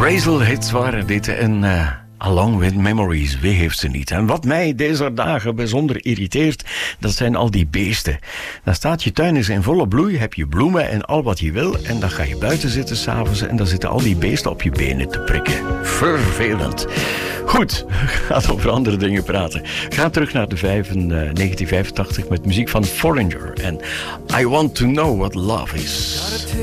Razel-hits waren dit en Along with Memories, wie heeft ze niet? En wat mij deze dagen bijzonder irriteert, dat zijn al die beesten. Dan staat je tuin eens in volle bloei, heb je bloemen en al wat je wil, en dan ga je buiten zitten s'avonds en dan zitten al die beesten op je benen te prikken. Vervelend. Goed, we gaan over andere dingen praten. We gaan terug naar de 1985 met muziek van Foreigner en I Want to Know What Love Is.